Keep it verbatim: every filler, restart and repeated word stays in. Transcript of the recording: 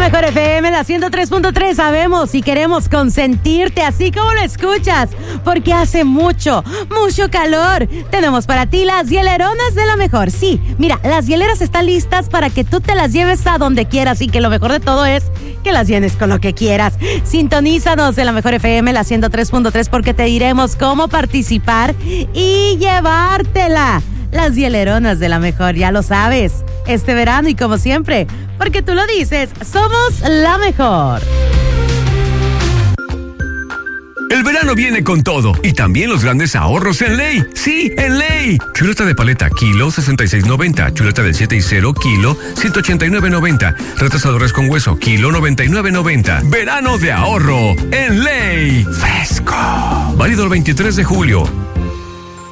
Mejor F M, la ciento tres punto tres, sabemos y queremos consentirte así como lo escuchas, porque hace mucho, mucho calor. Tenemos para ti las hieleronas de la mejor. Sí, mira, las hieleras están listas para que tú te las lleves a donde quieras y que lo mejor de todo es que las llenes con lo que quieras. Sintonízanos en la Mejor F M, la ciento tres punto tres, porque te diremos cómo participar y llevártela. Las hieleronas de la mejor, ya lo sabes. Este verano y como siempre, porque tú lo dices, somos la mejor. El verano viene con todo y también los grandes ahorros en Ley. Sí, en Ley. Chuleta de paleta, kilo, sesenta y seis noventa. Chuleta del siete y cero, kilo, ciento ochenta y nueve noventa. Retrasadores con hueso, kilo, noventa y nueve noventa. Verano de ahorro en Ley. Fresco. Válido el veintitrés de julio.